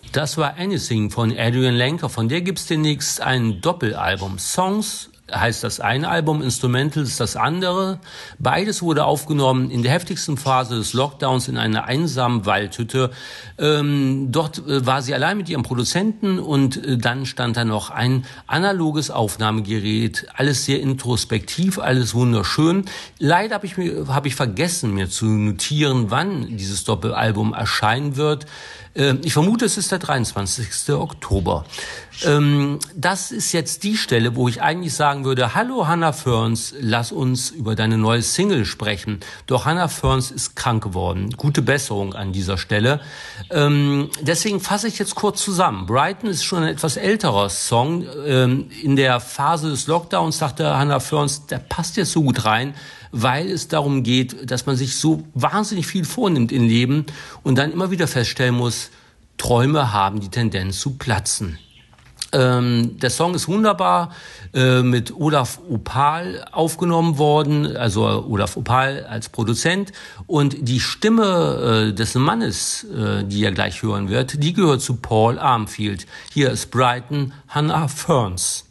Das war Anything von Adrian Lenker. Von der gibt's demnächst ein Doppelalbum. Songs heißt das eine Album, Instrumentals das andere. Beides wurde aufgenommen in der heftigsten Phase des Lockdowns in einer einsamen Waldhütte. Dort war sie allein mit ihrem Produzenten und dann stand da noch ein analoges Aufnahmegerät. Alles sehr introspektiv, alles wunderschön. Leider habe ich vergessen, mir zu notieren, wann dieses Doppelalbum erscheinen wird. Ich vermute, es ist der 23. Oktober. Das ist jetzt die Stelle, wo ich eigentlich sagen würde, hallo Hannah Furns, lass uns über deine neue Single sprechen. Doch Hannah Furns ist krank geworden. Gute Besserung an dieser Stelle. Deswegen fasse ich jetzt kurz zusammen. Brighton ist schon ein etwas älterer Song. In der Phase des Lockdowns dachte Hannah Furns, der passt jetzt so gut rein, weil es darum geht, dass man sich so wahnsinnig viel vornimmt im Leben und dann immer wieder feststellen muss, Träume haben die Tendenz zu platzen. Der Song ist wunderbar mit Olaf Opal aufgenommen worden, also Olaf Opal als Produzent, und die Stimme des Mannes, die ihr gleich hören wird, die gehört zu Paul Armfield. Hier ist Brighton, Hannah Furns.